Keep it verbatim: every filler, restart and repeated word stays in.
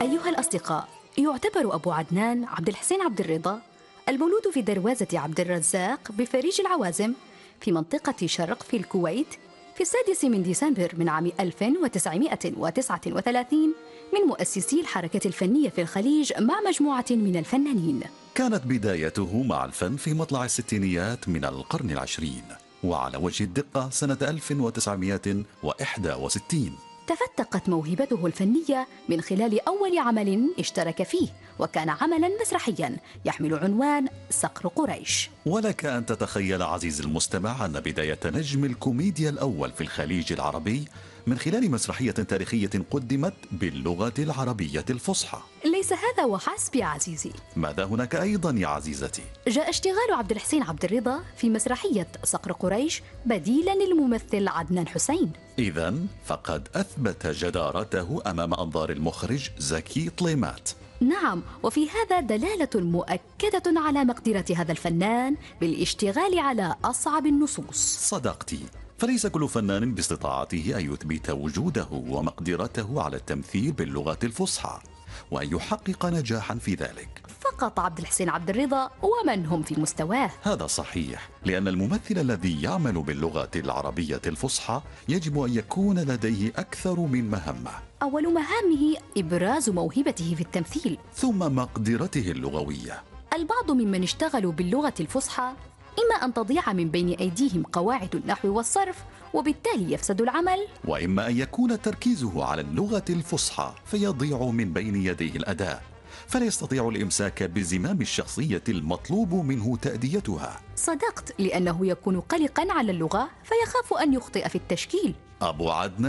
أيها الأصدقاء، يعتبر أبو عدنان عبد الحسين عبد الرضا المولود في دروازة عبد الرزاق بفريج العوازم في منطقة شرق في الكويت في السادس من ديسمبر من عام ألف وتسعمائة وتسعة وثلاثين من مؤسسي الحركة الفنية في الخليج مع مجموعة من الفنانين. كانت بدايته مع الفن في مطلع الستينيات من القرن العشرين، وعلى وجه الدقة سنة ألف وتسعمائة وواحد وستين. تفتقت موهبته الفنية من خلال أول عمل اشترك فيه، وكان عملاً مسرحياً يحمل عنوان صقر قريش. ولك أن تتخيل عزيز المستمع أن بداية نجم الكوميديا الأول في الخليج العربي من خلال مسرحية تاريخية قدمت باللغة العربية الفصحى. ليس هذا وحسب يا عزيزي، ماذا هناك أيضاً يا عزيزتي؟ جاء اشتغال عبد الحسين عبد الرضا في مسرحية صقر قريش بديلاً للممثل عدنان حسين. إذن فقد أثبت جدارته أمام أنظار المخرج زكي طليمات. نعم، وفي هذا دلالة مؤكدة على مقدرة هذا الفنان بالاشتغال على أصعب النصوص. صدقتي، فليس كل فنان باستطاعته أن يثبت وجوده ومقدرته على التمثيل باللغة الفصحى وأن يحقق نجاحا في ذلك. فقط عبد الحسين عبد الرضا ومن هم في مستواه. هذا صحيح، لأن الممثل الذي يعمل باللغة العربية الفصحى يجب أن يكون لديه أكثر من مهمة. أول مهامه إبراز موهبته في التمثيل، ثم مقدرته اللغوية. البعض ممن اشتغلوا باللغة الفصحى إما أن تضيع من بين أيديهم قواعد النحو والصرف وبالتالي يفسد العمل، وإما أن يكون تركيزه على اللغة الفصحى فيضيع من بين يديه الأداء، فلا يستطيع الإمساك بزمام الشخصية المطلوب منه تأديتها. صدقت، لأنه يكون قلقاً على اللغة فيخاف أن يخطئ في التشكيل. أبو عدنان